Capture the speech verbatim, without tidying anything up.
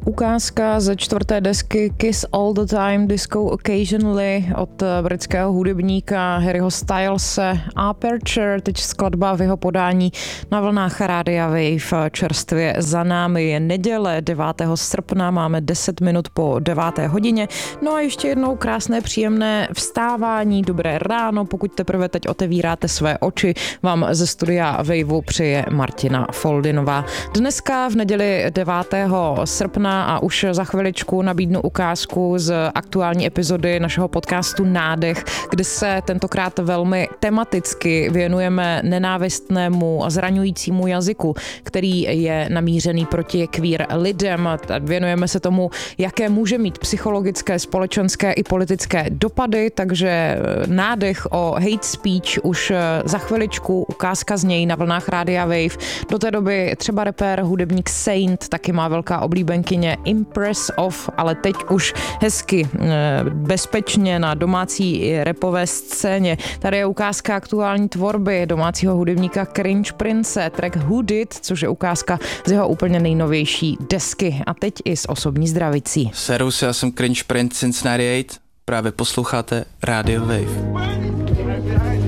Ukázka ze čtvrté desky Kiss All the Time, Disco Occasionally od britského hudebníka Harryho Stylese. Aperture, teď skladba v jeho podání na vlnách Rádia Wave. Čerstvě za námi je neděle devátého srpna, máme deset minut po deváté hodině. No a ještě jednou krásné, příjemné vstávání, dobré ráno, pokud teprve teď otevíráte své oči, vám ze studia Waveu přeje Martina Foldinová. Dneska v neděli devátého srpna a už za chviličku nabídnu ukázku z aktuální epizody našeho podcastu Nádech, kde se tentokrát velmi tematicky věnujeme nenávistnému a zraňujícímu jazyku, který je namířený proti queer lidem. Věnujeme se tomu, jaké může mít psychologické, společenské i politické dopady, takže Nádech o hate speech už za chviličku, ukázka z něj na vlnách Rádia Wave. Do té doby třeba rapper, hudebník Saint, taky má velká oblíbenkyně Impress Off, ale teď už hezky bezpečně na domácí rapové scéně. Tady je ukázka aktuální tvorby domácího hudebníka Cringe Prince, track Who Did, což je ukázka z jeho úplně nejnovější desky. A teď i s osobní zdravicí. Servus, já jsem Cringe Prince Cincinnati osm, právě posloucháte Radio Wave.